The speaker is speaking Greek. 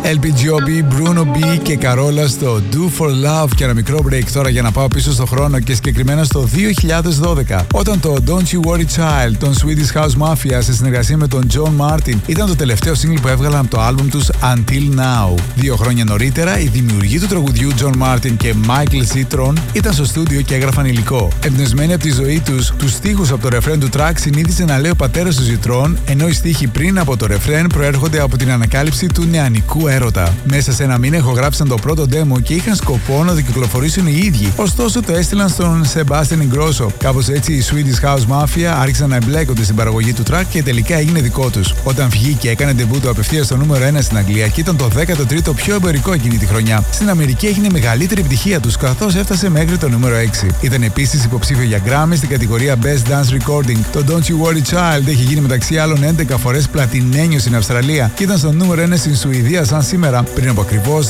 LPGOB, Bruno B και Καρόλα στο Do For Love. Και ένα μικρό break τώρα για να πάω πίσω στο χρόνο και συγκεκριμένα στο 2012, όταν το Don't You Worry Child των Swedish House Mafia σε συνεργασία με τον John Martin ήταν το τελευταίο single που έβγαλαν από το άλμπουμ τους Until Now. 2 χρόνια νωρίτερα, οι δημιουργοί του τραγουδιού John Martin και Michael Citron ήταν στο στούντιο και έγραφαν υλικό. Εμπνευσμένοι από τη ζωή τους στίχους από το ρεφρέν του track συνήθιζε να λέει ο πατέρας του Citron, ενώ οι στίχοι πριν από το ρεφρέν προέρχονται από την ανακάλυψη του νεανικού έρωτα. Μέσα σε ένα μήνα ηχογράφησαν το πρώτο demo και είχαν σκοπό να το κυκλοφορήσουν οι ίδιοι, ωστόσο το έστειλαν στον Sebastian Ingrosso. Κάπως έτσι οι Swedish House Mafia άρχισαν να εμπλέκονται στην παραγωγή του track και τελικά έγινε δικό τους. Όταν βγήκε, έκανε ντεμπούτο απευθείας στο νούμερο 1 στην Αγγλία και ήταν το 13ο πιο εμπορικό εκείνη τη χρονιά. Στην Αμερική έγινε μεγαλύτερη επιτυχία τους, καθώς έφτασε μέχρι το νούμερο 6. Ήταν επίσης υποψήφιο για Grammy στην κατηγορία Best Dance Recording. Το Don't You Worry Child έχει γίνει μεταξύ άλλων 11 φορές πλατινένιο στην Αυστραλία και ήταν στο νούμερο 1 στην Σουηδία σαν σήμερα, πριν από ακριβώς